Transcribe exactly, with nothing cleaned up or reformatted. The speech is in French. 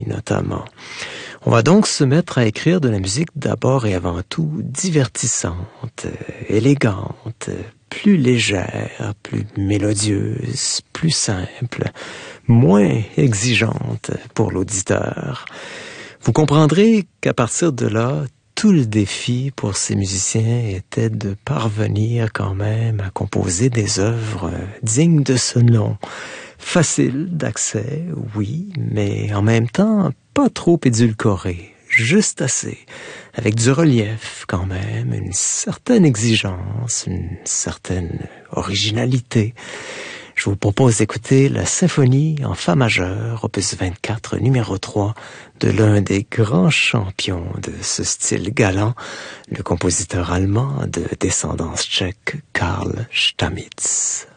notamment. On va donc se mettre à écrire de la musique d'abord et avant tout divertissante, élégante, plus légère, plus mélodieuse, plus simple, moins exigeante pour l'auditeur. Vous comprendrez qu'à partir de là, tout le défi pour ces musiciens était de parvenir quand même à composer des œuvres dignes de ce nom. Facile d'accès, oui, mais en même temps pas trop édulcoré, juste assez, avec du relief quand même, une certaine exigence, une certaine originalité. Je vous propose d'écouter la symphonie en fa majeur, opus vingt-quatre, numéro trois, de l'un des grands champions de ce style galant, le compositeur allemand de descendance tchèque, Karl Stamitz.